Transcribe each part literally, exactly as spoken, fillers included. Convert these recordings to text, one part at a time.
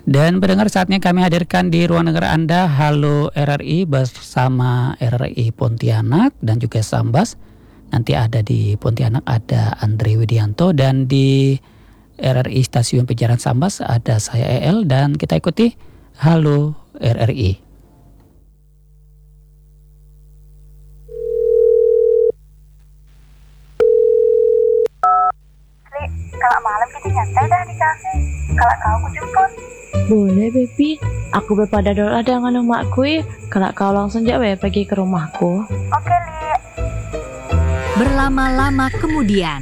Dan pendengar, saatnya kami hadirkan di ruang dengar Anda Halo R R I bersama R R I Pontianak dan juga Sambas. Nanti ada di Pontianak ada Andre Widianto, dan di R R I Stasiun Penyiaran Sambas ada saya E L, dan kita ikuti Halo R R I. Kalau malam kita nyantai dah di kafe. Kalau kau aku jemput. Boleh, Bebi. Aku bepada doa dengan emakku. Kalau kau langsung jawa pergi ke rumahku. Oke, Li. Berlama-lama kemudian.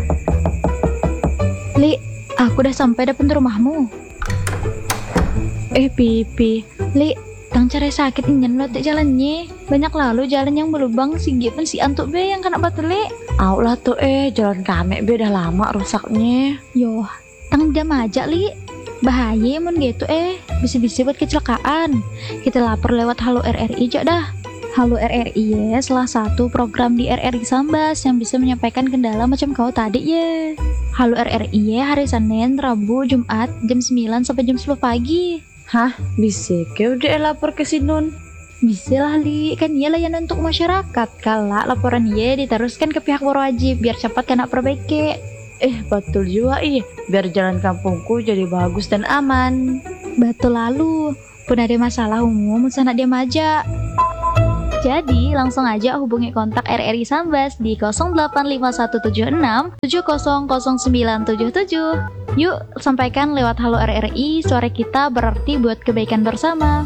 Li, aku udah sampai depan rumahmu. Eh, Pipi. Li, tang cara sakit ingin lo tak jalannya. Banyak lalu jalan yang berlubang si Gipen si Antuk be yang kena batu, Li. Au lah tuh eh, jalan kami be udah lama rusaknya. Yoh, tang jam aja, Li. Bahaya mun gitu eh, bisa-bisa buat kecelakaan. Kita lapor lewat Halo R R I aja dah. Halo R R I ya, salah satu program di R R I Sambas yang bisa menyampaikan kendala macam kau tadi ya. Halo R R I ya, hari Senin, Rabu, Jumat jam sembilan sampai jam sepuluh pagi. Hah, bisa ke udah lapor ke Sinun? Bisa lah, Li, kan ia layanan untuk masyarakat. Kalau laporan ia diteruskan ke pihak berwajib biar cepat kena perbaiki. Eh, betul juga ih, biar jalan kampungku jadi bagus dan aman. Betul lalu, pun ada masalah umum sana dia aja. Jadi langsung aja hubungi kontak R R I Sambas di nol delapan lima satu tujuh enam tujuh nol nol sembilan tujuh tujuh. Yuk sampaikan lewat Halo R R I, suara kita berarti buat kebaikan bersama.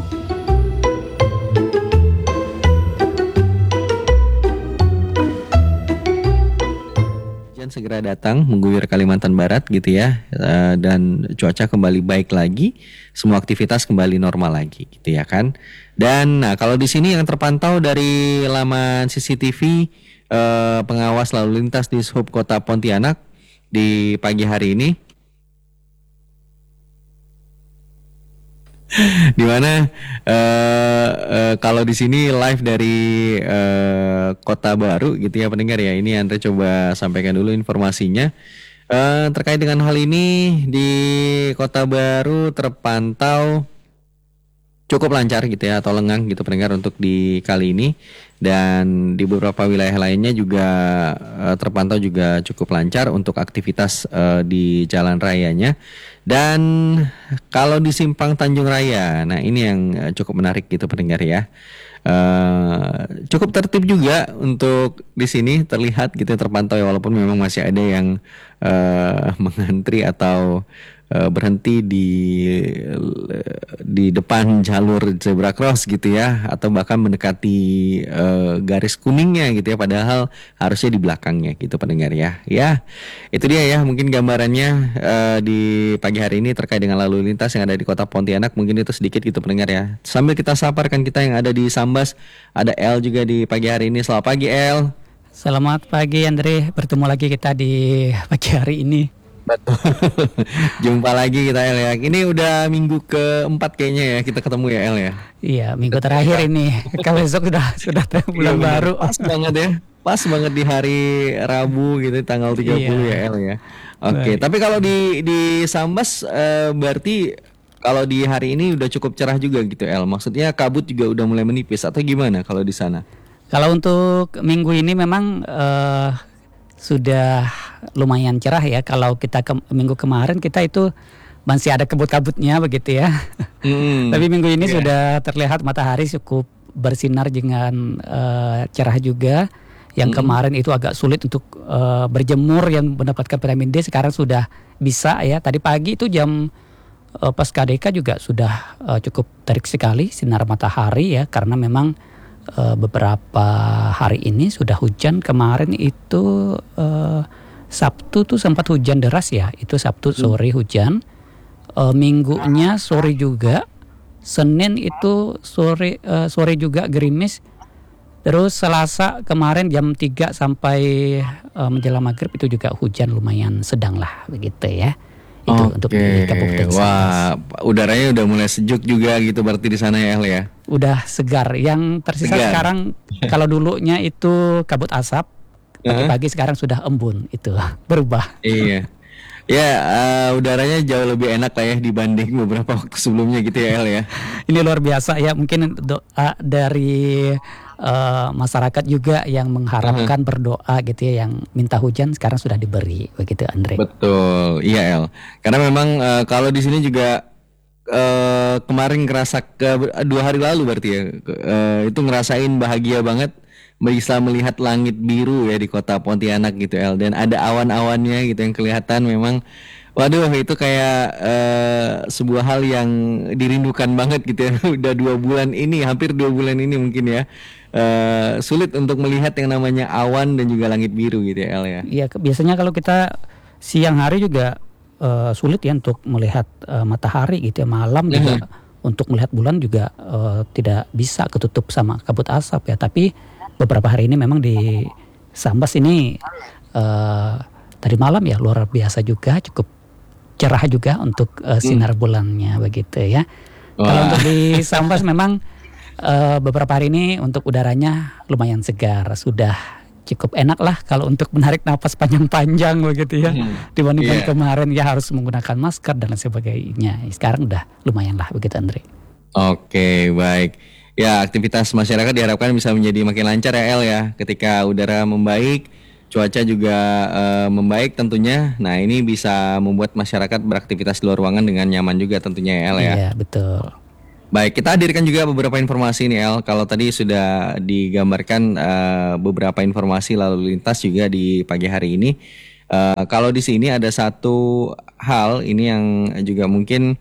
Segera datang mengguyur Kalimantan Barat gitu ya, dan cuaca kembali baik lagi, semua aktivitas kembali normal lagi gitu ya kan. Dan nah, kalau di sini yang terpantau dari laman C C T V eh, pengawas lalu lintas di Sub Kota Pontianak di pagi hari ini, di mana uh, uh, kalau di sini live dari uh, Kota Baru gitu ya pendengar ya. Ini Andre coba sampaikan dulu informasinya uh, terkait dengan hal ini. Di Kota Baru terpantau cukup lancar gitu ya, atau lengang gitu pendengar untuk di kali ini. Dan di beberapa wilayah lainnya juga uh, terpantau juga cukup lancar untuk aktivitas uh, di jalan rayanya. Dan kalau di Simpang Tanjung Raya, nah ini yang cukup menarik gitu pendengar ya. Uh, cukup tertib juga untuk di sini terlihat gitu, terpantau ya, walaupun memang masih ada yang uh, mengantri atau uh, berhenti di di depan jalur zebra cross gitu ya, atau bahkan mendekati uh, garis kuningnya gitu ya, padahal harusnya di belakangnya gitu pendengar ya. Ya, itu dia ya mungkin gambarannya uh, di pagi hari ini terkait dengan lalu lintas yang ada di Kota Pontianak. Mungkin itu sedikit gitu pendengar ya. Sambil kita saparkan kita yang ada di Sambas, ada El juga di pagi hari ini. Selamat pagi El. Selamat pagi Andre, bertemu lagi kita di pagi hari ini. Betul. Jumpa lagi kita El ya. Ini udah minggu keempat kayaknya ya kita ketemu ya El ya. Iya, minggu terakhir ini. Kalau besok sudah sudah bulan iya, baru. Pas banget ya. Pas banget di hari Rabu gitu tanggal tiga puluh iya. Ya El ya. Oke, okay. Tapi kalau di di Sambas uh, berarti kalau di hari ini udah cukup cerah juga gitu El. Maksudnya kabut juga udah mulai menipis atau gimana kalau di sana? Kalau untuk minggu ini memang uh, sudah lumayan cerah ya. Kalau kita ke, minggu kemarin kita itu masih ada kabut-kabutnya begitu ya. Mm, Tapi minggu ini yeah. sudah terlihat matahari cukup bersinar dengan uh, cerah juga. Yang mm. kemarin itu agak sulit untuk uh, berjemur yang mendapatkan vitamin D, sekarang sudah bisa ya. Tadi pagi itu jam uh, pas K D K juga sudah uh, cukup terik sekali sinar matahari ya, karena memang Uh, beberapa hari ini sudah hujan. Kemarin itu uh, Sabtu tuh sempat hujan deras ya, itu Sabtu sore hujan, uh, minggunya sore juga, Senin itu sore uh, sore juga gerimis, terus Selasa kemarin jam tiga sampai uh, menjelang maghrib itu juga hujan lumayan sedang lah begitu ya. Itu okay. Untuk di Kabupaten Sambas. Wah, udaranya udah mulai sejuk juga gitu berarti di sana ya El ya. Udah segar. Yang tersisa segar. Sekarang kalau dulunya itu kabut asap, pagi-pagi uh-huh. sekarang sudah embun, itu berubah. Iya. Ya, uh, udaranya jauh lebih enak lah ya dibanding beberapa waktu sebelumnya gitu ya El ya. Ini luar biasa ya, mungkin doa dari uh, masyarakat juga yang mengharapkan uh-huh. berdoa gitu ya, yang minta hujan sekarang sudah diberi begitu Andre. Betul, iya El. Karena memang uh, kalau di sini juga uh, kemarin ngerasa ke dua hari lalu berarti ya, uh, itu ngerasain bahagia banget bisa melihat langit biru ya di kota Pontianak gitu El, dan ada awan-awannya gitu yang kelihatan memang. Waduh, itu kayak uh, sebuah hal yang dirindukan banget gitu ya. Udah dua bulan ini, hampir dua bulan ini mungkin ya, uh, sulit untuk melihat yang namanya awan dan juga langit biru gitu ya El ya. Iya, biasanya kalau kita siang hari juga uh, sulit ya untuk melihat uh, matahari gitu ya, malam juga uh-huh. untuk melihat bulan juga uh, tidak bisa, ketutup sama kabut asap ya. Tapi beberapa hari ini memang di Sambas ini uh, tadi malam ya luar biasa juga, cukup cerah juga untuk uh, sinar hmm. bulannya begitu ya. Wah. Kalau untuk di Sambas memang uh, beberapa hari ini untuk udaranya lumayan segar, sudah cukup enak lah kalau untuk menarik napas panjang-panjang begitu ya. Hmm. Dibandingkan yeah. kemarin ya harus menggunakan masker dan lain sebagainya. Sekarang udah lumayan lah begitu Andre. Oke, baik. Ya, aktivitas masyarakat diharapkan bisa menjadi makin lancar ya El ya. Ketika udara membaik, cuaca juga uh, membaik tentunya. Nah, ini bisa membuat masyarakat beraktivitas di luar ruangan dengan nyaman juga tentunya ya El ya. Iya, betul. Baik, kita hadirkan juga beberapa informasi nih El. Kalau tadi sudah digambarkan uh, beberapa informasi lalu lintas juga di pagi hari ini. Uh, kalau di sini ada satu hal ini yang juga mungkin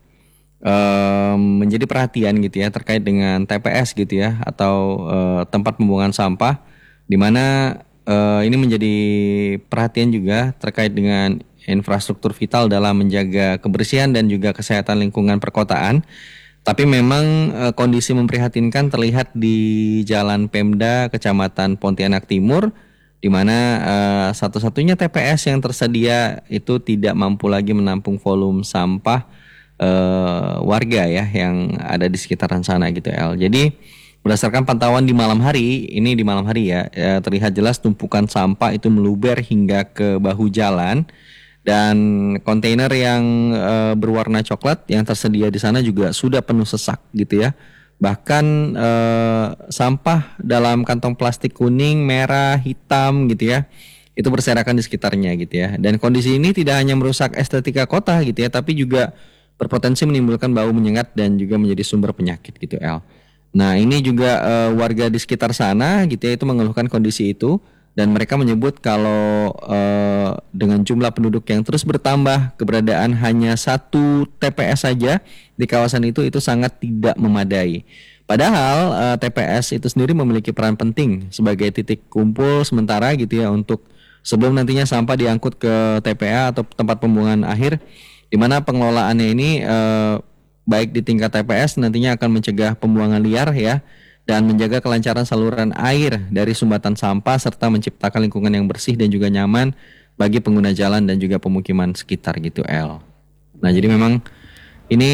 Um, menjadi perhatian gitu ya, terkait dengan T P S gitu ya, atau uh, tempat pembuangan sampah, di mana uh, ini menjadi perhatian juga terkait dengan infrastruktur vital dalam menjaga kebersihan dan juga kesehatan lingkungan perkotaan. Tapi memang uh, kondisi memprihatinkan terlihat di Jalan Pemda Kecamatan Pontianak Timur, di mana uh, satu-satunya T P S yang tersedia itu tidak mampu lagi menampung volume sampah Uh, warga ya yang ada di sekitaran sana gitu El. Jadi berdasarkan pantauan di malam hari, ini di malam hari ya, ya terlihat jelas tumpukan sampah itu meluber hingga ke bahu jalan, dan kontainer yang uh, berwarna coklat yang tersedia di sana juga sudah penuh sesak gitu ya. Bahkan uh, sampah dalam kantong plastik kuning, merah, hitam gitu ya, itu berserakan di sekitarnya gitu ya. Dan kondisi ini tidak hanya merusak estetika kota gitu ya, tapi juga berpotensi menimbulkan bau menyengat dan juga menjadi sumber penyakit gitu El. Nah, ini juga uh, warga di sekitar sana gitu ya, itu mengeluhkan kondisi itu, dan mereka menyebut kalau uh, dengan jumlah penduduk yang terus bertambah, keberadaan hanya satu T P S saja di kawasan itu itu sangat tidak memadai. Padahal uh, T P S itu sendiri memiliki peran penting sebagai titik kumpul sementara gitu ya, untuk sebelum nantinya sampah diangkut ke T P A atau tempat pembuangan akhir, di mana pengelolaannya ini eh, baik di tingkat T P S nantinya akan mencegah pembuangan liar ya, dan menjaga kelancaran saluran air dari sumbatan sampah, serta menciptakan lingkungan yang bersih dan juga nyaman bagi pengguna jalan dan juga pemukiman sekitar gitu El. Nah, jadi memang ini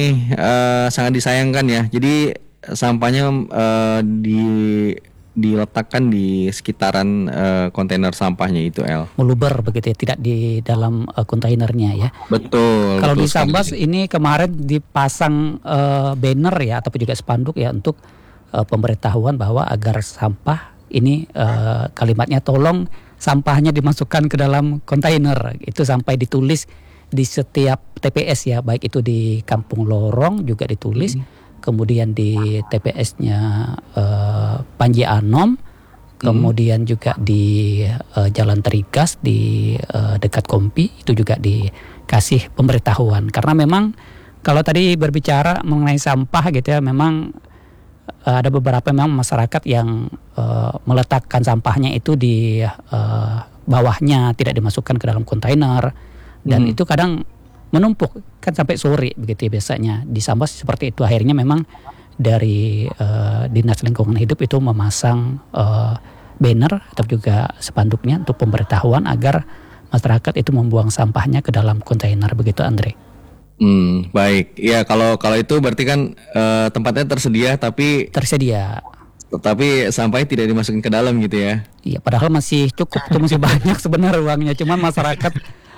eh, sangat disayangkan ya. Jadi sampahnya eh, di diletakkan di sekitaran uh, kontainer sampahnya itu El. Meluber begitu ya, tidak di dalam uh, kontainernya ya. Betul. Kalau betul di Sambas sekali. Ini kemarin dipasang uh, banner ya, ataupun juga spanduk ya, untuk uh, pemberitahuan bahwa agar sampah ini uh, kalimatnya tolong sampahnya dimasukkan ke dalam kontainer. Itu sampai ditulis di setiap T P S ya, baik itu di Kampung Lorong juga ditulis. Hmm. Kemudian di T P S-nya uh, Panji Anom, kemudian hmm. juga di uh, Jalan Terigas di uh, dekat Kompi itu juga dikasih pemberitahuan. Karena memang kalau tadi berbicara mengenai sampah gitu ya, memang uh, ada beberapa memang masyarakat yang uh, meletakkan sampahnya itu di uh, bawahnya, tidak dimasukkan ke dalam kontainer, dan hmm. itu kadang menumpuk kan sampai sore begitu ya biasanya di Sambas seperti itu. Akhirnya memang dari uh, Dinas Lingkungan Hidup itu memasang uh, banner atau juga spanduknya untuk pemberitahuan agar masyarakat itu membuang sampahnya ke dalam kontainer begitu Andre. Hmm, baik. Ya, kalau kalau itu berarti kan uh, tempatnya tersedia tapi tersedia. Tapi sampahnya tidak dimasukin ke dalam gitu ya. Iya, padahal masih cukup, itu masih banyak sebenarnya ruangnya, cuman masyarakat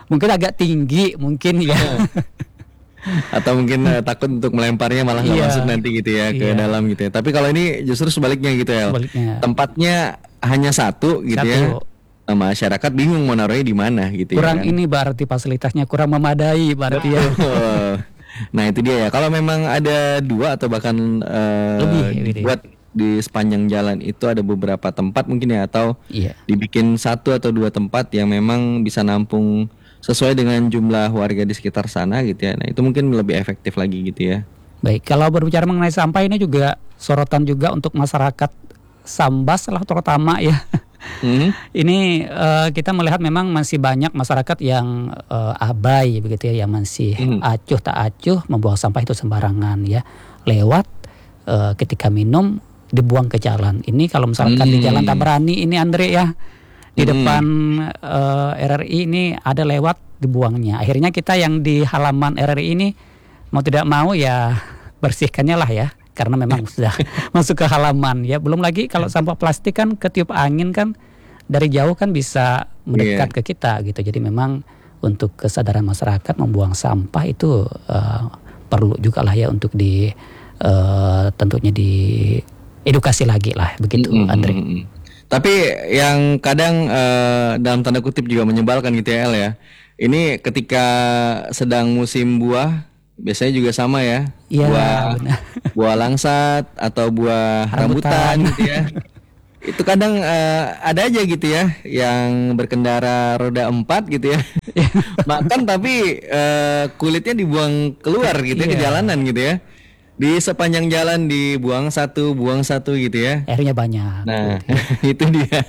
mungkin agak tinggi mungkin ya. Atau mungkin uh, takut untuk melemparnya malah nggak Iya. masuk nanti gitu ya ke Iya. dalam gitu ya. Tapi kalau ini justru sebaliknya gitu ya. Sebaliknya. Tempatnya hanya satu gitu ya. Satu. Nah, masyarakat bingung mau naruhnya di mana gitu Kurang ya. kan? ini berarti fasilitasnya kurang memadai berarti ya. Oh. Nah itu dia ya. Kalau memang ada dua atau bahkan uh, Lebih, lebih. buat di sepanjang jalan itu ada beberapa tempat mungkin ya, atau Iya. dibikin satu atau dua tempat yang memang bisa nampung sesuai dengan jumlah warga di sekitar sana gitu ya. Nah itu mungkin lebih efektif lagi gitu ya. Baik, kalau berbicara mengenai sampah ini juga sorotan juga untuk masyarakat Sambas lah terutama ya. Hmm? Ini eh, kita melihat memang masih banyak masyarakat yang eh, abai begitu ya, yang masih Hmm. acuh tak acuh membuang sampah itu sembarangan ya. Lewat eh, ketika minum dibuang ke jalan. Ini kalau misalkan di Hmm. Jalan Tabrani ini Andre ya, di Hmm. depan eh, R R I ini ada lewat dibuangnya. Akhirnya kita yang di halaman R R I ini mau tidak mau ya bersihkannya lah ya, karena memang sudah masuk ke halaman ya. Belum lagi kalau sampah plastik kan ketiup angin kan dari jauh kan bisa mendekat Iya. ke kita gitu. Jadi memang untuk kesadaran masyarakat membuang sampah itu eh, perlu juga lah ya untuk di eh, tentunya di edukasi lagi lah begitu Mm, mm, Andre. mm, mm. Tapi yang kadang eh, dalam tanda kutip juga menyebalkan gitu ya El ya. Ini ketika sedang musim buah biasanya juga sama ya. Iya, buah benar. buah langsat atau buah rambutan, Rambutan. gitu ya. Itu kadang eh, ada aja gitu ya yang berkendara roda empat gitu ya. Makan tapi eh, kulitnya dibuang keluar gitu ya, ke Iya. jalanan gitu ya. Di sepanjang jalan dibuang satu, buang satu gitu ya. Akhirnya banyak. Nah, itu dia.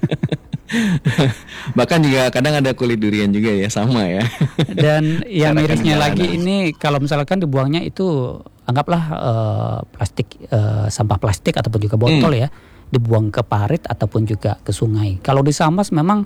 Bahkan juga kadang ada kulit durian juga ya, sama ya. Dan yang Cara mirisnya kan lagi jalanan. ini kalau misalkan dibuangnya itu anggaplah eh, plastik eh, sampah plastik ataupun juga botol ya, dibuang ke parit ataupun juga ke sungai. Kalau di Sambas memang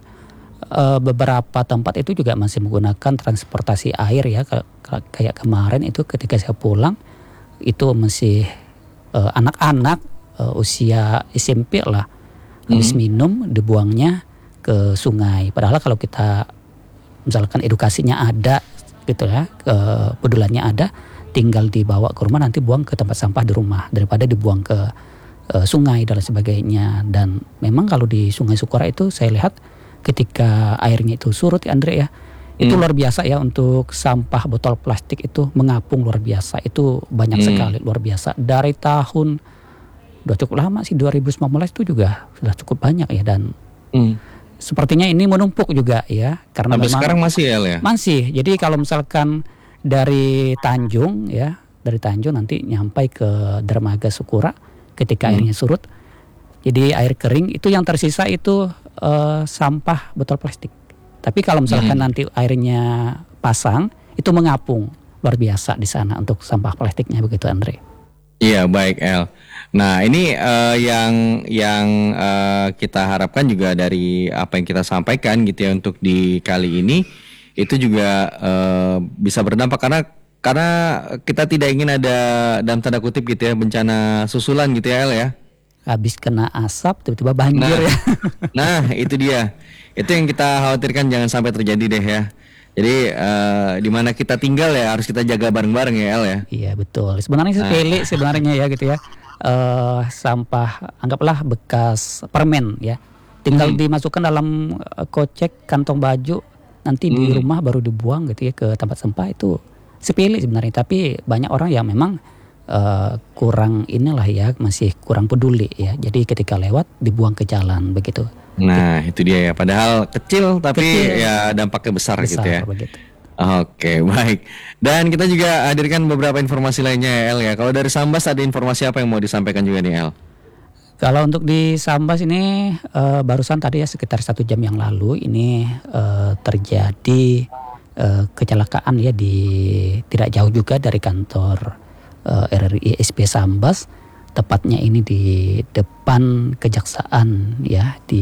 eh, beberapa tempat itu juga masih menggunakan transportasi air ya. Ka- ka- Kayak kemarin itu ketika saya pulang itu masih eh, anak-anak eh, usia S M P lah, habis minum dibuangnya ke sungai. Padahal kalau kita misalkan edukasinya ada gitu ya, kepeduliannya ada, tinggal dibawa ke rumah nanti buang ke tempat sampah di rumah daripada dibuang ke eh, sungai dan sebagainya. Dan memang kalau di Sungai Sukora itu saya lihat ketika airnya itu surut ya Andre ya, itu Hmm. luar biasa ya untuk sampah botol plastik itu mengapung luar biasa. Itu banyak Hmm. sekali, luar biasa. Dari tahun udah cukup lama sih, dua ribu sembilan belas itu juga sudah cukup banyak ya. Dan Hmm. sepertinya ini menumpuk juga ya, karena Sampai memang sekarang masih ya El ya. masih. Jadi kalau misalkan dari Tanjung ya, dari Tanjung nanti nyampai ke dermaga Sukura ketika Hmm. airnya surut. Jadi air kering itu yang tersisa itu eh, sampah botol plastik. Tapi kalau misalkan Hmm. nanti airnya pasang itu mengapung luar biasa di sana untuk sampah plastiknya begitu Andre. Iya baik El. Nah ini eh, yang yang eh, kita harapkan juga dari apa yang kita sampaikan gitu ya untuk di kali ini itu juga eh, bisa berdampak karena karena kita tidak ingin ada dalam tanda kutip gitu ya bencana susulan gitu ya El ya. Habis kena asap tiba-tiba banjir Nah. ya. Nah itu dia. Itu yang kita khawatirkan jangan sampai terjadi deh ya. Jadi eh, di mana kita tinggal ya harus kita jaga bareng-bareng ya El ya. Iya betul. Sebenarnya sepele sebenarnya ya gitu ya. Eh sampah anggaplah bekas permen ya. Tinggal dimasukkan dalam eh, kocek kantong baju, nanti di Hmm. rumah baru dibuang gitu ya ke tempat sampah. Itu sepele sebenarnya, tapi banyak orang yang memang eh, kurang inilah ya, masih kurang peduli ya. Jadi ketika lewat dibuang ke jalan begitu. Nah itu dia ya. Padahal kecil tapi Kecil. ya dampaknya besar, Besar gitu ya. begitu. Oke baik. Dan kita juga hadirkan beberapa informasi lainnya ya El ya. Kalau dari Sambas ada informasi apa yang mau disampaikan juga nih El? Kalau untuk di Sambas ini eh, barusan tadi ya sekitar satu jam yang lalu ini eh, terjadi eh, kecelakaan ya di tidak jauh juga dari kantor eh, R R I S P Sambas, tepatnya ini di depan kejaksaan ya di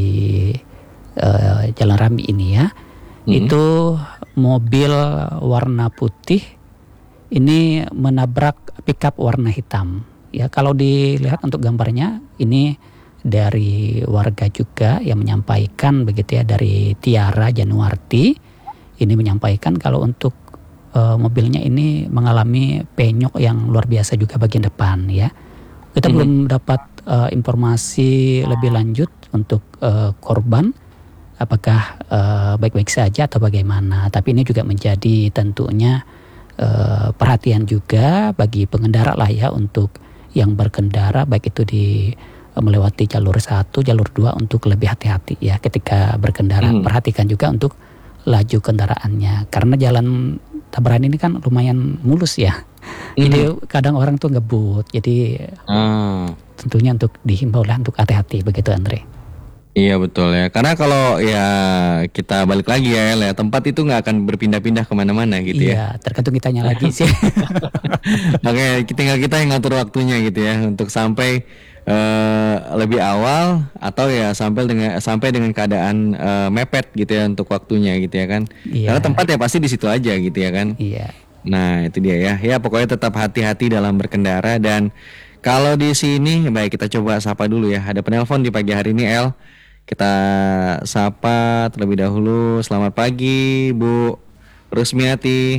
eh, Jalan Rambi ini ya. Mhm. Itu mobil warna putih ini menabrak pickup warna hitam. Ya kalau dilihat untuk gambarnya ini dari warga juga yang menyampaikan begitu ya, dari Tiara Januarti. ini menyampaikan kalau untuk uh, mobilnya ini mengalami penyok yang luar biasa juga bagian depan ya. Kita mm-hmm. belum dapat uh, informasi lebih lanjut untuk uh, korban, apakah uh, baik-baik saja atau bagaimana. Tapi ini juga menjadi tentunya uh, perhatian juga bagi pengendara lah ya, untuk yang berkendara baik itu di uh, melewati jalur satu, jalur dua untuk lebih hati-hati ya ketika berkendara. Mm-hmm. Perhatikan juga untuk laju kendaraannya, karena jalan Tabaran ini kan lumayan mulus ya. Mm-hmm. Jadi kadang orang tuh ngebut. Jadi mm. tentunya untuk dihimbau lah untuk hati-hati begitu Andre. Iya betul ya, karena kalau ya kita balik lagi ya, ya tempat itu nggak akan berpindah-pindah kemana-mana gitu ya. Iya, tergantung kitanya lagi sih. Makanya tinggal kita yang ngatur waktunya gitu ya, untuk sampai Uh, lebih awal atau ya sampai dengan sampai dengan keadaan uh, mepet gitu ya untuk waktunya gitu ya kan. Iya. Karena tempat ya pasti di situ aja gitu ya kan. Iya. Nah itu dia ya. Ya pokoknya tetap hati-hati dalam berkendara. Dan kalau di sini baik kita coba sapa dulu ya. Ada penelpon di pagi hari ini El. Kita sapa terlebih dahulu. Selamat pagi Bu Rusmiati.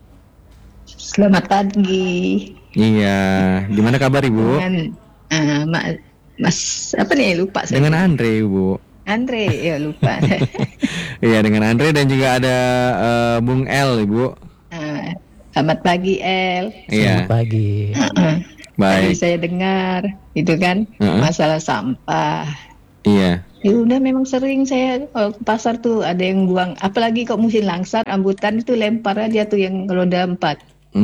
Selamat pagi. Iya. Gimana kabar Ibu? Dengan Uh, Mas apa nih lupa saya. Dengan Andre Bu. Andre ya lupa. Iya dengan Andre dan juga ada uh, Bung El Ibu. Uh, selamat pagi El. Selamat ya. pagi. Uh-uh. Baik. Tadi saya dengar itu kan uh-uh. masalah sampah. Iya. Ya udah memang sering saya kalau ke pasar tuh ada yang buang, apalagi kok musim langsar rambutan itu lempar aja tuh yang roda empat.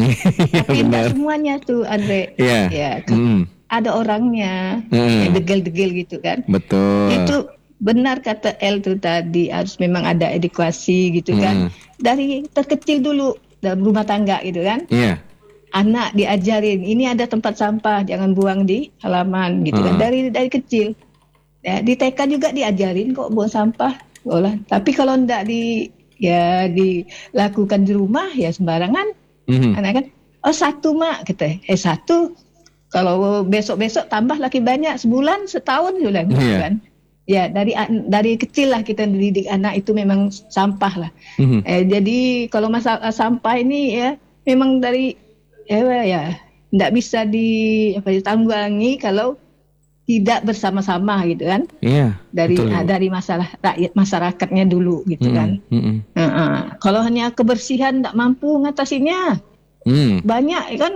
Tapi tidak semuanya tuh Andre. Iya. Ya. Mm. Ada orangnya hmm. yang degel-degel gitu kan. Betul. Itu benar kata El tuh tadi, harus memang ada edukasi gitu hmm. kan. Dari terkecil dulu dalam rumah tangga gitu kan. Iya. Yeah. Anak diajarin, ini ada tempat sampah, jangan buang di halaman gitu hmm. kan. Dari dari kecil. Ya, di T K juga diajarin kok buang sampah. Olah. Tapi kalau enggak di ya dilakukan di rumah ya sembarangan. Hmm. Anak kan, oh satu mak kita. Eh satu kalau besok-besok tambah lagi banyak, sebulan, setahun sudah gitu yeah. kan. Ya dari dari kecil lah kita dididik anak itu memang sampah lah. Mm-hmm. Eh, jadi kalau masalah sampah ini ya memang dari ya ya tidak bisa di apa ditanggulangi kalau tidak bersama-sama gitu kan. Iya. Yeah, dari ah, dari masalah rakyat masyarakatnya dulu gitu mm-hmm. kan. Mm-hmm. Uh-uh. Kalau hanya kebersihan tidak mampu ngatasinya. Hmm. Banyak kan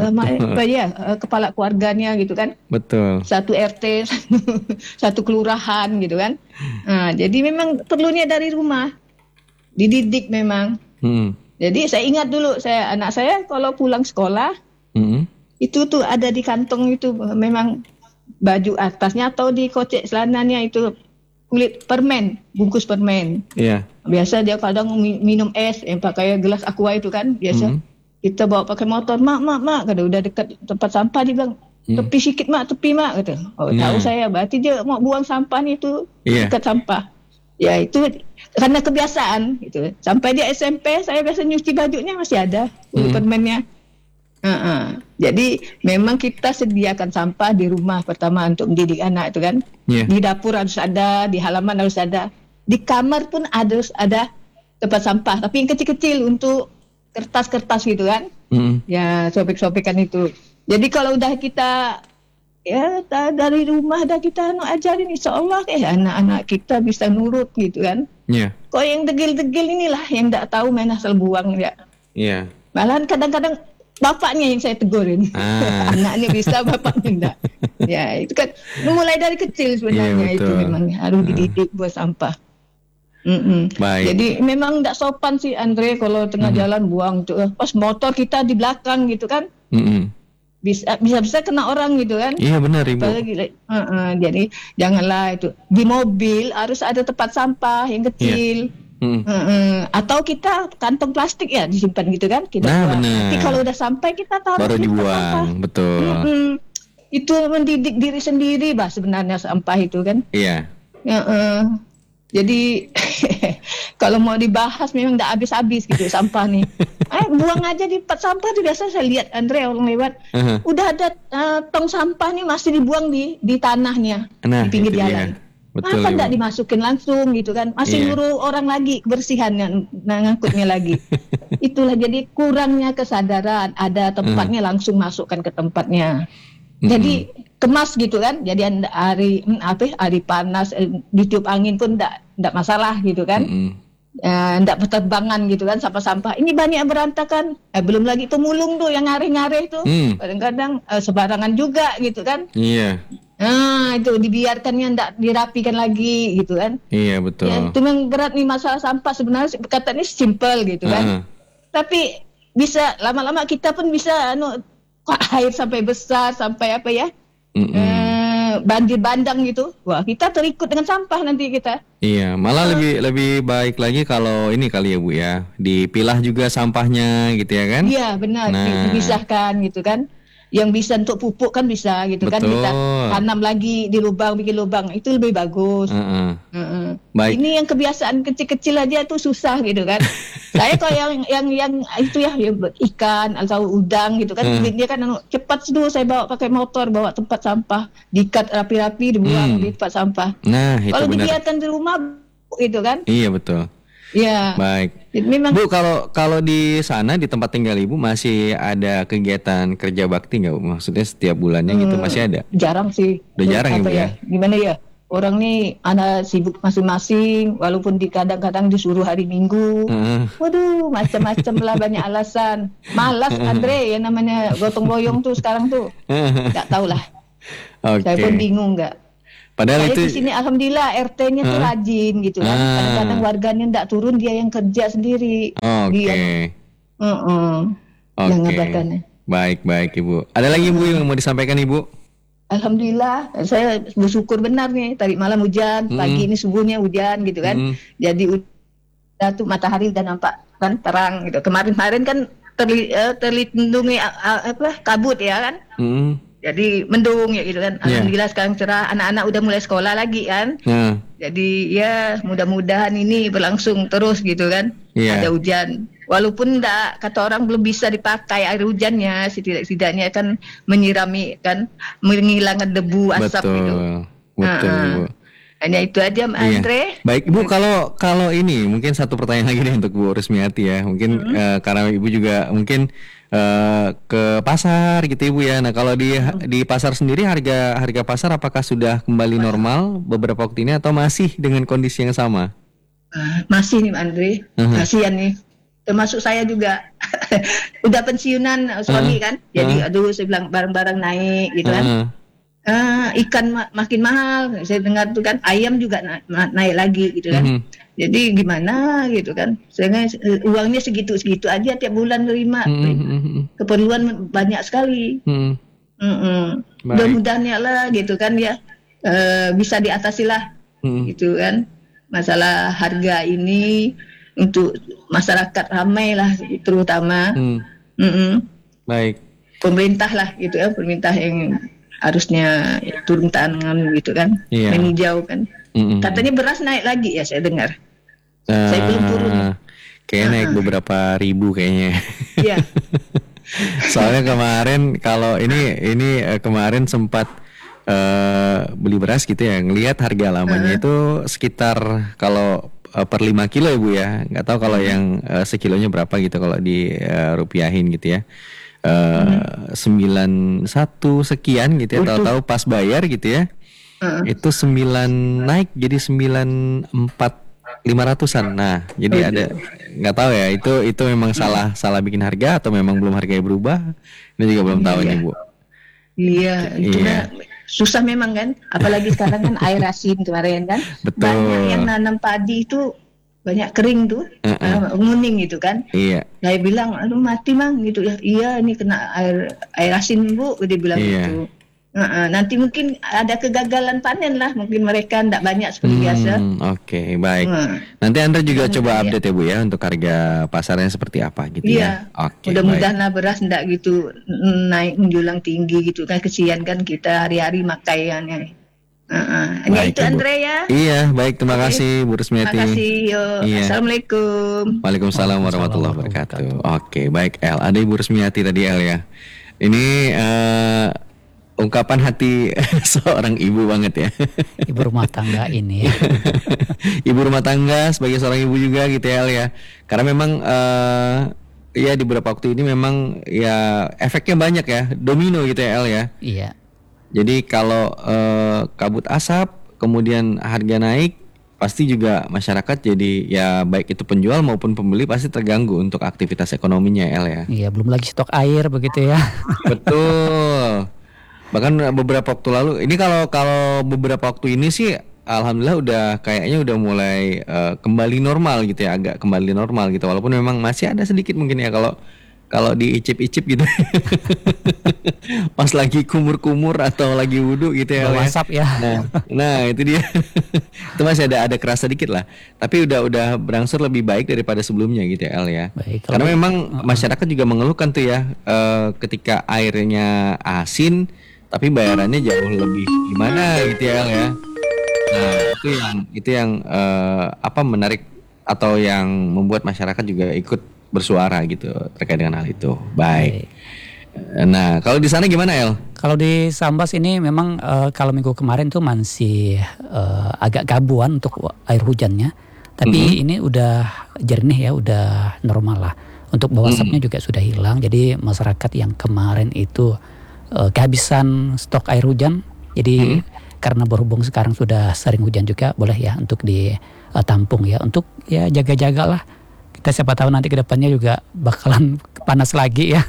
apa ya kepala keluarganya gitu kan. Betul. Satu R T, satu kelurahan gitu kan. Nah, jadi memang perlunya dari rumah. Dididik memang. Hmm. Jadi saya ingat dulu saya anak saya kalau pulang sekolah hmm. itu tuh ada di kantong itu memang baju atasnya atau di kocek celananya itu kulit permen, bungkus permen. Iya. Yeah. Biasa dia kadang minum es yang pakai gelas aqua itu kan biasa. Hmm. Kita bawa pakai motor, mak, mak, mak, kada udah dekat tempat sampah dia bilang, hmm. tepi sikit mak, tepi mak, kata. Oh nah. Tahu saya, berarti dia mau buang sampah ni tu yeah. dekat sampah. Ya itu karena kebiasaan, gitu. Sampai dia S M P, saya biasa nyuci bajunya masih ada, hmm. permennya. Uh-uh. Jadi memang kita sediakan sampah di rumah pertama untuk mendidik anak itu kan. Yeah. Di dapur harus ada, di halaman harus ada, di kamar pun harus ada tempat sampah. Tapi yang kecil-kecil untuk kertas-kertas gitu kan, mm. ya sobek-sobekan itu. Jadi kalau udah kita ya dari rumah dah kita anu ajarin, insya Allah eh anak-anak kita bisa nurut gitu kan. Iya. Yeah. Kok yang degil-degil inilah yang tak tahu main asal buang ya. Iya. Yeah. Malahan kadang-kadang bapaknya yang saya tegurin, ah. anaknya bisa, bapaknya enggak. Ya itu kan mulai dari kecil sebenarnya yeah, itu memang harus dididik buat sampah. Baik. Jadi memang tidak sopan sih Andre kalau tengah mm-hmm. jalan buang tuh. Pas motor kita di belakang gitu kan, mm-hmm. bisa bisa bisa kena orang gitu kan. Iya benar Ibu. Apalagi, uh-uh, jadi janganlah itu di mobil harus ada tempat sampah yang kecil. Yeah. Mm. Uh-uh. Atau kita kantong plastik ya disimpan gitu kan. Kita nah, buang. Nanti kalau udah sampai kita taruh baru dibuang. Betul. Mm-hmm. Itu mendidik diri sendiri bah sebenarnya sampah itu kan. Iya. Yeah. Uh-uh. Jadi kalau mau dibahas memang tidak habis-habis gitu sampah nih. Eh buang aja di tempat sampah tuh biasa saya lihat Andre orang lewat. Uh-huh. Udah ada uh, tong sampah nih masih dibuang di di tanahnya nah, di pinggir jalan. Dia. Betul, Kenapa Ibu. nggak dimasukin langsung gitu kan? Masih Iya. nyuruh orang lagi kebersihan yang nah, ngangkutnya lagi. Itulah jadi kurangnya kesadaran. Ada tempatnya langsung masukkan ke tempatnya. Jadi kemas gitu kan? Jadi anda- hari hmm, apa? ya, Hari panas, eh, ditiup angin pun nggak nggak masalah gitu kan? Mm-mm. Eh, nggak berterbangan gitu kan sampah-sampah. Ini banyak yang berantakan. Eh, belum lagi pemulung tuh yang ngareh-ngareh tuh. Hmm. Kadang-kadang eh, sebarangan juga gitu kan? Iya, Nah, itu dibiarkannya ndak dirapikan lagi gitu kan. iya betul. Ya, itu memang berat nih masalah sampah sebenarnya katanya simple gitu kan. Heeh. Tapi bisa lama-lama kita pun bisa anu air sampai besar sampai apa ya? Mm-mm. Eh, banjir bandang gitu. Wah, kita terikut dengan sampah nanti kita. Iya, malah lebih lebih baik lagi kalau ini kali ya Bu ya, dipilah juga sampahnya gitu ya kan? Iya, benar, Nah. di- dipisahkan gitu kan. Yang bisa untuk pupuk kan bisa gitu kan. Betul. Kita tanam lagi di lubang, bikin lubang. Itu lebih bagus. Heeh. Heeh. Baik. Ini yang kebiasaan kecil-kecil aja tuh susah gitu kan. Saya kalau yang yang yang itu ya yang ikan atau udang gitu kan, Hmm. dia kan anu, cepat dulu saya bawa pakai motor bawa tempat sampah, diikat rapi-rapi dibuang Hmm. di tempat sampah. Nah, itu Kalau benar. dibiarkan di rumah gitu kan. Iya betul. Ya. Baik. Jadi memang Bu, kalau kalau di sana di tempat tinggal Ibu masih ada kegiatan kerja bakti nggak Bu? Maksudnya setiap bulannya gitu Hmm, masih ada? jarang sih. Udah jarang ya, Apa Bu, ya? Gimana ya? Orang nih ada sibuk masing-masing, walaupun di kadang-kadang disuruh hari Minggu. Heeh. Waduh, macam-macam lah banyak alasan. Malas Andre yang namanya gotong royong tuh sekarang tuh. Nggak tahu lah. Oke. Saya pun bingung nggak. Padahal Saya itu di sini alhamdulillah R T-nya tuh rajin gitu kan. Ah. Kadang-kadang warganya nggak turun dia yang kerja sendiri. Oke. Dia Heeh. Oke. yang ngabarkannya. Baik, baik Ibu. Ada lagi Bu yang mau disampaikan Ibu? Alhamdulillah, saya bersyukur benar nih. Tadi malam hujan, pagi ini subuhnya hujan gitu kan. Mm. Jadi udah tuh matahari udah nampak kan terang gitu. Kemarin-kemarin kan terli, eh, terlindungi a- a- apa kabut ya kan. Mm. Jadi mendung ya gitu kan. Iya. Alhamdulillah sekarang cerah. Anak-anak udah mulai sekolah lagi kan. Nah, Jadi ya mudah-mudahan ini berlangsung terus gitu kan. Iya. Ada hujan. Walaupun enggak kata orang belum bisa dipakai air hujannya, setidak-tidaknya kan menyirami kan, menghilangkan debu asap betul. gitu. Betul Ah, Ibu. Hanya itu aja Mbak Iya. Andre. Baik Ibu, kalau kalau ini mungkin satu pertanyaan lagi nih untuk Bu Rusmiati ya. Mungkin Mm-hmm. eh, karena Ibu juga mungkin eh, ke pasar gitu Ibu ya. Nah, kalau di Mm-hmm. di pasar sendiri harga harga pasar apakah sudah kembali normal beberapa waktu ini atau masih dengan kondisi yang sama? Ah, masih nih Mbak Andre, Mhm. kasihan nih. Termasuk saya juga udah pensiunan eh, suami Uh-huh. kan. Jadi aduh saya bilang barang-barang naik gitu kan. Heeh. Ah, ikan ma- makin mahal. Saya dengar tuh kan ayam juga na- na- naik lagi gitu kan. Mhm. Jadi gimana gitu kan. Sehingga eh, uangnya segitu-segitu aja tiap bulan nerima. Mhm, mhm, Keperluan banyak sekali. mhm. Mm-mm. Baik. Mudah-mudahan ya lah gitu kan ya. Eh, bisa diatasi lah Mhm. gitu kan. Masalah harga ini untuk masyarakat ramai lah terutama. Mhm. Mm-mm. Baik. Pemerintah lah gitu ya, pemerintah yang harusnya turun tangan gitu kan, Iya. meninjau kan. Mhm. Katanya beras naik lagi ya saya dengar. Eh, Saya belum turun. Kayaknya naik beberapa ribu kayaknya. Iya. Soalnya kemarin kalau ini ini eh, kemarin sempat eh, beli beras gitu ya, ngelihat harga lamanya itu sekitar kalau eh, per lima kilo ya Bu ya. Nggak tahu kalau yang eh, sekilonya berapa gitu kalau di eh, rupiahin gitu ya. Eh, sembilan satu sekian gitu ya, tahu-tahu pas bayar gitu ya. Heeh. Itu sembilan naik jadi sembilan empat lima ratusan. Nah, jadi ada nggak tahu ya itu itu memang salah salah bikin harga atau memang belum harganya berubah. Ini juga belum tahu Iya. nih Bu. Iya, itu Iya. mah susah memang kan. Apalagi sekarang kan air asin kemarin kan. Betul. Banyak yang nanam padi itu banyak kering tuh, Heeh. eh, nguning gitu kan. Iya, Saya bilang, aduh mati mang gitu ya. Iya, ini kena air air asin Bu, dia bilang Iya. gitu. Heeh, nanti mungkin ada kegagalan panen lah, mungkin mereka tidak banyak seperti biasa. Hmm, Oke, baik. Heeh. Nanti Anda juga Mudah-mudahan coba ya. update ya Bu ya untuk harga pasarnya seperti apa gitu Iya, ya. Oke. mudah-mudahan lah beras tidak gitu mm, naik menjulang tinggi gitu kan, kesian kan kita hari-hari makaiannya. Heeh. Hanya Baik, itu Ibu. Andre ya. baik. Iya, baik. Terima Oke. kasih Bu Terima Rusmiati. kasih. Yo. Iya. Assalamualaikum. Waalaikumsalam warahmatullahi wabarakatuh. Oke, baik El. Ada Ibu Rusmiati tadi El ya. Ini eh, ungkapan hati seorang ibu banget ya. Ibu rumah tangga ini. Ibu rumah tangga sebagai seorang ibu juga gitu ya El ya. Karena memang uh, ya di beberapa waktu ini memang ya efeknya banyak ya, domino gitu ya El ya. Iya. Jadi kalau uh, kabut asap kemudian harga naik, pasti juga masyarakat jadi ya baik itu penjual maupun pembeli pasti terganggu untuk aktivitas ekonominya El ya. Iya, belum lagi stok air begitu ya. Betul. Bahkan beberapa waktu lalu, ini kalau kalau beberapa waktu ini sih alhamdulillah udah kayaknya udah mulai uh, kembali normal gitu ya, agak kembali normal gitu. Walaupun memang masih ada sedikit mungkin ya kalau kalau diicip-icip gitu. Pas lagi kumur-kumur atau lagi wudhu gitu ya. Bawa asap ya. Nah, nah itu dia. Itu masih ada ada kerasa dikit lah. Tapi udah udah berangsur lebih baik daripada sebelumnya gitu ya El ya. Baik, Karena kalau- memang masyarakat juga mengeluhkan tuh ya uh, ketika airnya asin tapi bayarannya jauh lebih gimana gitu ya El ya. Nah, itu yang itu yang uh, apa menarik atau yang membuat masyarakat juga ikut bersuara gitu terkait dengan hal itu. Baik. Nah, kalau di sana gimana El? Kalau di Sambas ini memang eh, kalau minggu kemarin tuh masih eh, agak gabuan untuk air hujannya. Tapi ini udah jernih ya, udah normal lah. Untuk bawah asapnya juga sudah hilang. Jadi masyarakat yang kemarin itu eh, kehabisan stok air hujan. Jadi karena berhubung sekarang sudah sering hujan juga, boleh ya untuk ditampung ya. Untuk ya jaga-jaga lah. Kita siapa tahu nanti ke depannya juga bakalan panas lagi ya.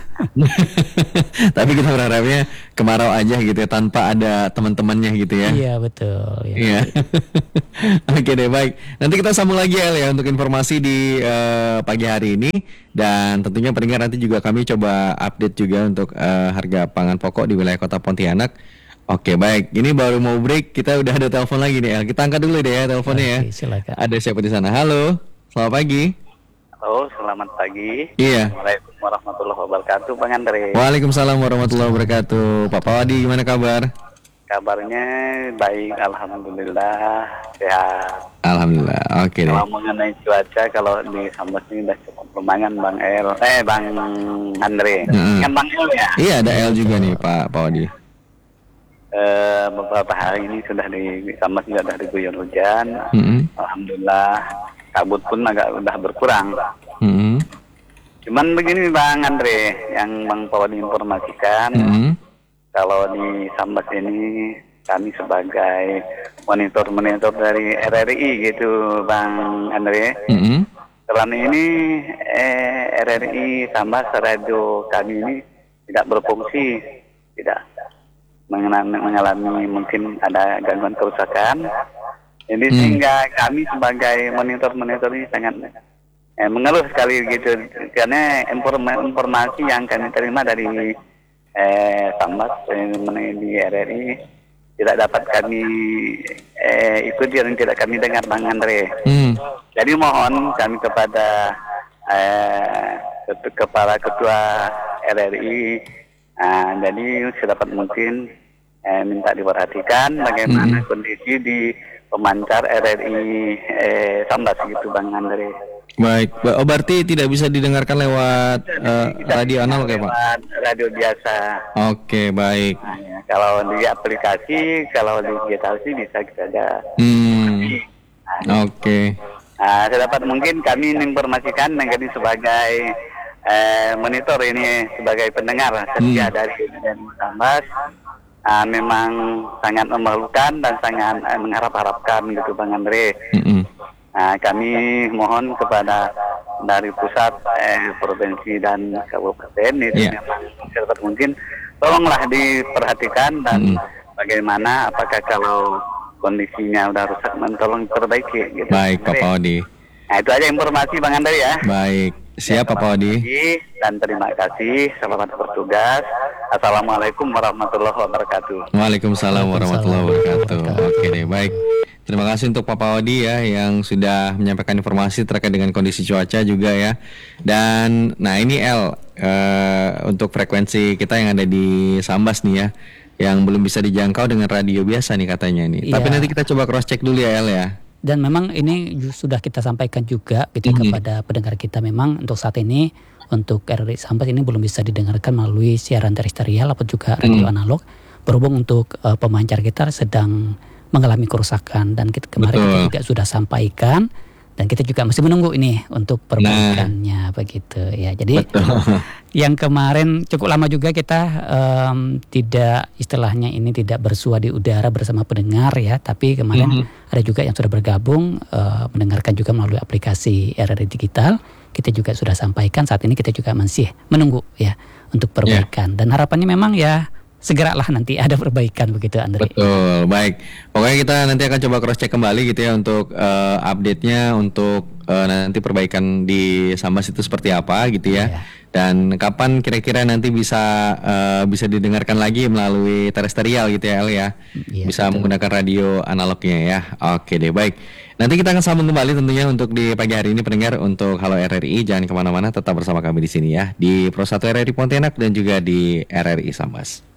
Tapi kita berharapnya kemarau aja gitu ya, tanpa ada teman-temannya gitu ya. Iya betul. Ya. Iya. Oke deh, baik. Nanti kita sambung lagi El ya untuk informasi di uh, pagi hari ini, dan tentunya pendengar nanti juga kami coba update juga untuk uh, harga pangan pokok di wilayah Kota Pontianak. Oke, baik. Ini baru mau break, kita udah ada telepon lagi nih El. Kita angkat dulu deh ya teleponnya ya. Oke, silakan. Ada siapa di sana? Halo. Selamat pagi. Halo, selamat pagi. Iya. Assalamualaikum warahmatullahi wabarakatuh, Bang Andre. Waalaikumsalam warahmatullahi wabarakatuh. Pak Pawadi, gimana kabar? Kabarnya baik, alhamdulillah, sehat. Alhamdulillah. Oke deh. Kalau mengenai cuaca, kalau di Sambas ini udah cukup lumayan, Bang El. Eh, Bang Andre. Mm-mm. Kan Bang El ya? Iya, ada El juga nih Pak Pawadi. Eh, beberapa hari ini sudah di, di Sambas juga sudah diguyur hujan. Mm-mm. Alhamdulillah, kabut pun agak udah berkurang. Mm-mm. Cuman begini Bang Andre, yang Bang Pawadi informasikan. Mm-mm. Kalau di Sambas ini kami sebagai monitor-monitor dari R R I gitu Bang Andre. Mm-mm. Selama ini eh, R R I Sambas radio kami ini tidak berfungsi, tidak mengalami, mengalami mungkin ada gangguan kerusakan. Jadi Hmm. sehingga kami sebagai monitor-monitor ini sangat eh, mengeluh sekali gitu, karena informa- informasi yang kami terima dari eh, Sambas eh, mengenai di R R I tidak dapat kami eh, ikuti dan tidak kami dengar Bang Andre. Hmm. Jadi mohon kami kepada eh, ketu- kepala ketua R R I, ah, jadi sedapat mungkin eh, minta diperhatikan bagaimana kondisi di pemancar R R I eh, Sambas gitu Bang Andre. Baik. Ba- Oh, berarti tidak bisa didengarkan lewat eh, radio analog ya Pak? Lewat radio biasa. Oke, baik. Nah, ya, kalau di aplikasi, kalau di digital sih bisa kita ada. Hmm. Oke. Nah, sedapat mungkin kami informasikan menjadi sebagai eh, monitor ini sebagai pendengar setia dari dari Sambas. Ah, memang sangat memerlukan dan sangat eh, mengharap-harapkan gitu Bang Andre. Mm-mm. Nah, kami mohon kepada dari pusat, eh, provinsi dan kabupaten itu Iya. memang sedapat mungkin tolonglah diperhatikan dan bagaimana apakah kalau kondisinya udah rusak tolong perbaiki gitu. Baik Pak Pawadi. Nah, itu aja informasi Bang Andre ya. Baik. Siap Pak Pawadi. Dan terima kasih, selamat bertugas. Assalamualaikum warahmatullahi wabarakatuh. Waalaikumsalam warahmatullahi wabarakatuh. Oke deh, baik. Terima kasih untuk Pak Pawadi ya yang sudah menyampaikan informasi terkait dengan kondisi cuaca juga ya. Dan nah ini El eh, untuk frekuensi kita yang ada di Sambas nih ya, yang belum bisa dijangkau dengan radio biasa nih katanya nih. Tapi Iya. nanti kita coba cross check dulu ya El ya. Dan memang ini ju- sudah kita sampaikan juga gitu Mhm. kepada pendengar kita, memang untuk saat ini untuk R R I Sambas ini belum bisa didengarkan melalui siaran terestrial atau juga radio analog. berhubung untuk uh, pemancar kita sedang mengalami kerusakan dan kita, kemarin Betul. kita juga sudah sampaikan dan kita juga masih menunggu ini untuk perbaikannya nah. begitu ya. Jadi Betul. yang kemarin cukup lama juga kita um, tidak istilahnya ini tidak bersua di udara bersama pendengar ya, tapi kemarin mm-hmm. ada juga yang sudah bergabung uh, mendengarkan juga melalui aplikasi R R I Digital. Kita juga sudah sampaikan, saat ini kita juga masih menunggu ya untuk perbaikan yeah. dan harapannya memang ya segeralah nanti ada perbaikan begitu Andre. Betul, baik. Pokoknya kita nanti akan coba cross check kembali gitu ya untuk uh, update-nya untuk uh, nanti perbaikan di Sambas itu seperti apa gitu ya. Yeah. Dan kapan kira-kira nanti bisa uh, bisa didengarkan lagi melalui terestrial gitu ya El ya. Yeah, bisa betul. Menggunakan radio analognya ya. Oke deh, baik. Nanti kita akan sambung kembali tentunya untuk di pagi hari ini pendengar untuk Halo R R I. Jangan kemana-mana, tetap bersama kami di sini ya di Pro satu R R I Pontianak dan juga di R R I Sambas.